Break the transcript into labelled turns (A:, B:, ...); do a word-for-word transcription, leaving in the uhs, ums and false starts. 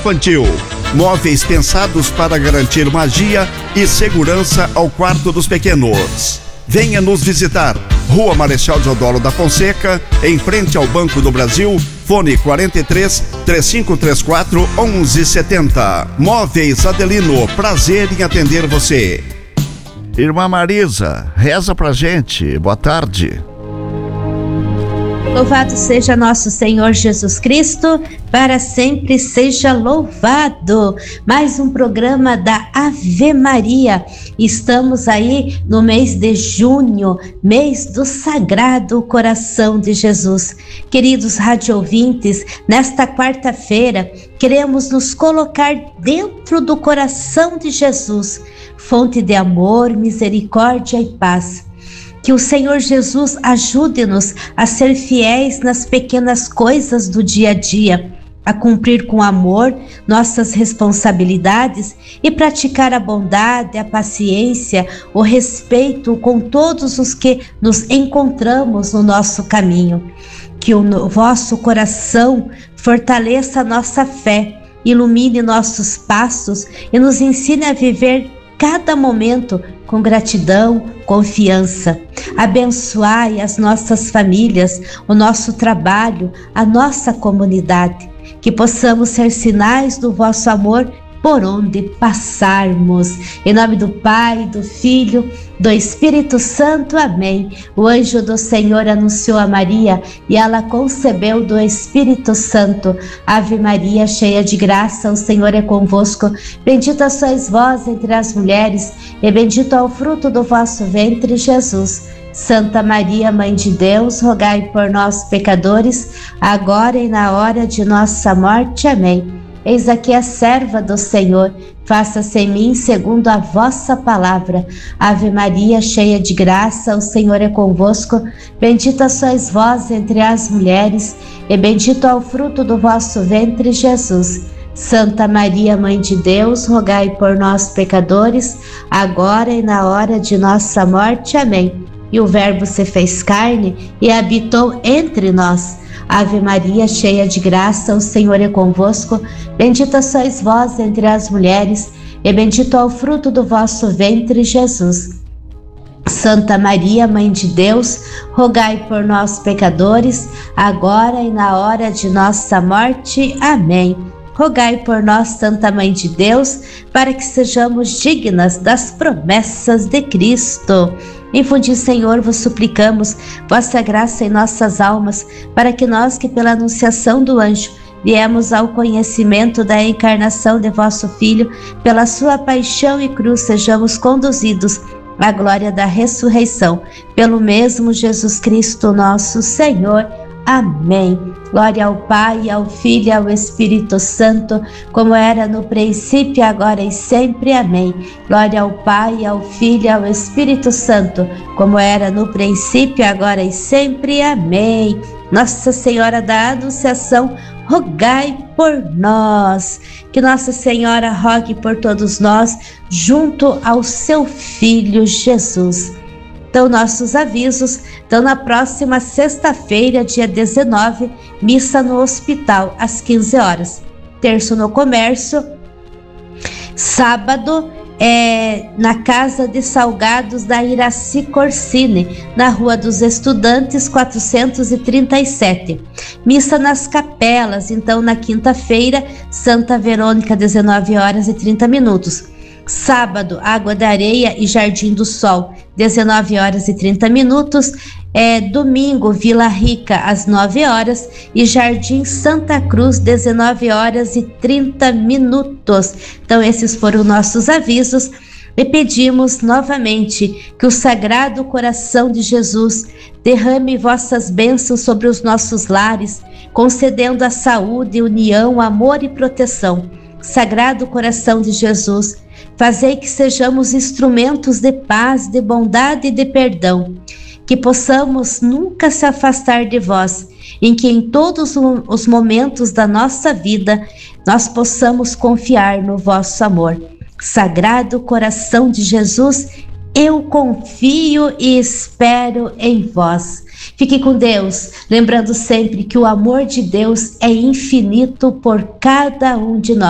A: infantil. Móveis pensados para garantir magia e segurança ao quarto dos pequenos. Venha nos visitar. Rua Marechal Deodoro da Fonseca, em frente ao Banco do Brasil. Fone quarenta e três, três cinco três quatro, onze setenta. Móveis Adelino, prazer em atender você. Irmã Marisa, reza pra gente. Boa tarde.
B: Louvado seja nosso Senhor Jesus Cristo, para sempre seja louvado. Mais um programa da Ave Maria. Estamos aí no mês de junho, mês do Sagrado Coração de Jesus. Queridos radioouvintes, nesta quarta-feira queremos nos colocar dentro do coração de Jesus, fonte de amor, misericórdia e paz. Que o Senhor Jesus ajude-nos a ser fiéis nas pequenas coisas do dia a dia, a cumprir com amor nossas responsabilidades e praticar a bondade, a paciência, o respeito com todos os que nos encontramos no nosso caminho. Que o vosso coração fortaleça a nossa fé, ilumine nossos passos e nos ensine a viver cada momento com gratidão, confiança. Abençoai as nossas famílias, o nosso trabalho, a nossa comunidade. Que possamos ser sinais do vosso amor por onde passarmos. Em nome do Pai, do Filho, do Espírito Santo. Amém. O anjo do Senhor anunciou a Maria e ela concebeu do Espírito Santo. Ave Maria, cheia de graça, o Senhor é convosco. Bendita sois vós entre as mulheres e bendito é o fruto do vosso ventre, Jesus. Santa Maria, Mãe de Deus, rogai por nós, pecadores, agora e na hora de nossa morte. Amém. Eis aqui a serva do Senhor, faça-se em mim segundo a vossa palavra. Ave Maria, cheia de graça, o Senhor é convosco. Bendita sois vós entre as mulheres, e bendito é o fruto do vosso ventre, Jesus. Santa Maria, Mãe de Deus, rogai por nós, pecadores, agora e na hora de nossa morte. Amém. E o Verbo se fez carne e habitou entre nós. Ave Maria, cheia de graça, o Senhor é convosco. Bendita sois vós entre as mulheres, e bendito é o fruto do vosso ventre, Jesus. Santa Maria, Mãe de Deus, rogai por nós, pecadores, agora e na hora de nossa morte. Amém. Rogai por nós, Santa Mãe de Deus, para que sejamos dignas das promessas de Cristo. Infundi, Senhor, vos suplicamos vossa graça em nossas almas, para que nós que pela anunciação do anjo viemos ao conhecimento da encarnação de vosso Filho, pela sua paixão e cruz sejamos conduzidos à glória da ressurreição. Pelo mesmo Jesus Cristo nosso Senhor. Amém. Glória ao Pai, ao Filho e ao Espírito Santo, como era no princípio, agora e sempre. Amém. Glória ao Pai, ao Filho e ao Espírito Santo, como era no princípio, agora e sempre. Amém. Nossa Senhora da Anunciação, rogai por nós. Que Nossa Senhora rogue por todos nós, junto ao seu Filho Jesus. Então, nossos avisos. Então, na próxima sexta-feira, dia dezenove, missa no hospital, às quinze horas. Terço no comércio. Sábado, é, na Casa de Salgados da Iraci Corsini, na Rua dos Estudantes, quatrocentos e trinta e sete. Missa nas capelas, então, na quinta-feira, Santa Verônica, dezenove horas e trinta minutos. Sábado, Água da Areia e Jardim do Sol, dezenove horas e trinta minutos. É, domingo, Vila Rica, às nove horas, e Jardim Santa Cruz, dezenove horas e trinta minutos. Então, esses foram nossos avisos. E pedimos novamente que o Sagrado Coração de Jesus derrame vossas bênçãos sobre os nossos lares, concedendo a saúde, união, amor e proteção. Sagrado Coração de Jesus, fazei que sejamos instrumentos de paz, de bondade e de perdão, que possamos nunca se afastar de vós, em que em todos os momentos da nossa vida nós possamos confiar no vosso amor. Sagrado Coração de Jesus, eu confio e espero em vós. Fique com Deus, lembrando sempre que o amor de Deus é infinito por cada um de nós.